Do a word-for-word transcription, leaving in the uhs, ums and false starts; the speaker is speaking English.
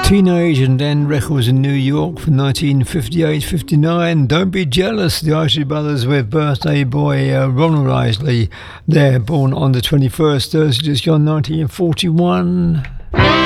Teenage and then records in New York from nineteen fifty-eight fifty-nine. Don't Be Jealous, the Isley Brothers with birthday boy uh, Ronald Isley. They're born on the twenty-first, Thursday, just gone nineteen forty-one.